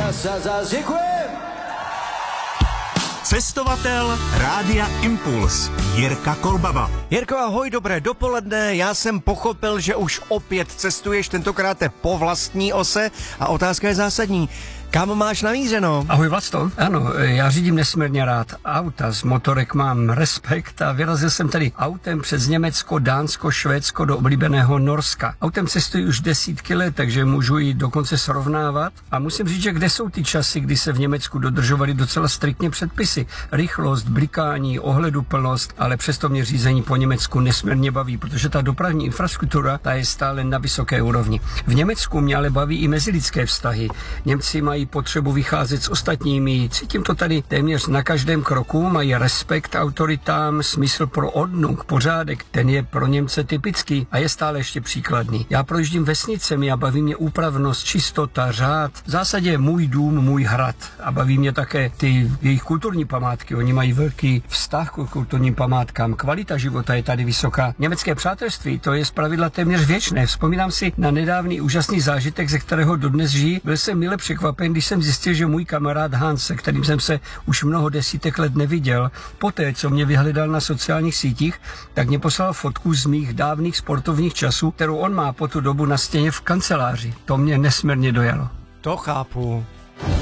Zas, děkujem. Cestovatel Rádia Impuls Jirka Kolbaba. Jirko, ahoj, dobré dopoledne. Já jsem pochopil, že už opět cestuješ, tentokrát po vlastní ose a otázka je zásadní. Kam máš namířeno? Ahoj Vlasto, ano, já řídím nesmírně rád auta, z motorek mám respekt a vyrazil jsem tady autem přes Německo, Dánsko, Švédsko do oblíbeného Norska. Autem cestuji už desítky let, takže můžu ji dokonce srovnávat a musím říct, že kde jsou ty časy, kdy se v Německu dodržovaly docela striktně předpisy. Rychlost, blikání, ohleduplnost, ale přesto mě řízení po Německu nesmírně baví, protože ta dopravní infrastruktura, ta je stále na vysoké úrovni. V Německu mě ale baví i mezilidské vztahy. Němci mají potřebu vycházet s ostatními. Cítím to tady téměř na každém kroku, mají respekt autoritám, smysl pro ordnung, pořádek, ten je pro Němce typický a je stále ještě příkladný. Já projíždím vesnicemi a baví mě úpravnost, čistota, řád. V zásadě můj dům, můj hrad a baví mě také ty jejich kulturní památky. Oni mají velký vztah k kulturním památkám. Kvalita života je tady vysoká. Německé přátelství, to je zpravidla téměř věčné. Vzpomínám si na nedávný úžasný zážitek, ze kterého dodnes žijí. Byl jsem mile překvapen, když jsem zjistil, že můj kamarád Hans, se kterým jsem se už mnoho desítek let neviděl, poté, co mě vyhledal na sociálních sítích, tak mě poslal fotku z mých dávných sportovních časů, kterou on má po tu dobu na stěně v kanceláři. To mě nesmírně dojalo. To chápu.